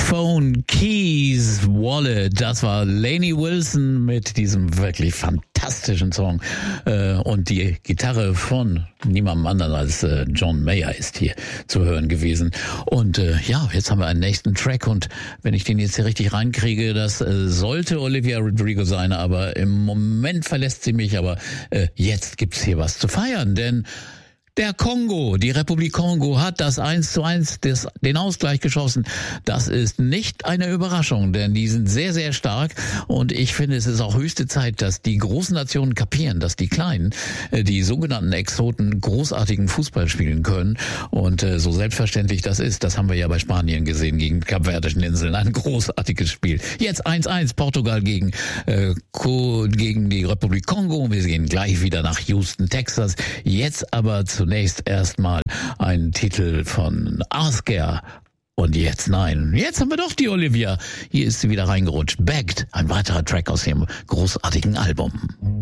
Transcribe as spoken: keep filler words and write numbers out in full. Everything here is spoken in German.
Phone, Keys, Wallet, das war Lainey Wilson mit diesem wirklich fantastischen Song. Und die Gitarre von niemandem anderen als John Mayer ist hier zu hören gewesen. Und ja, jetzt haben wir einen nächsten Track und wenn ich den jetzt hier richtig reinkriege, das sollte Olivia Rodrigo sein, aber im Moment verlässt sie mich, aber jetzt gibt's hier was zu feiern, denn der Kongo, die Republik Kongo hat das eins zu eins des, den Ausgleich geschossen. Das ist nicht eine Überraschung, denn die sind sehr, sehr stark. Und ich finde, es ist auch höchste Zeit, dass die großen Nationen kapieren, dass die Kleinen, die sogenannten Exoten, großartigen Fußball spielen können. Und äh, so selbstverständlich das ist, das haben wir ja bei Spanien gesehen gegen die Kapverdischen Inseln. Ein großartiges Spiel. Jetzt eins eins Portugal gegen, äh, gegen die Republik Kongo. Wir gehen gleich wieder nach Houston, Texas. Jetzt aber zu Zunächst erstmal ein Titel von Asker. Und jetzt nein. Jetzt haben wir doch die Olivia. Hier ist sie wieder reingerutscht. Bagged. Ein weiterer Track aus ihrem großartigen Album.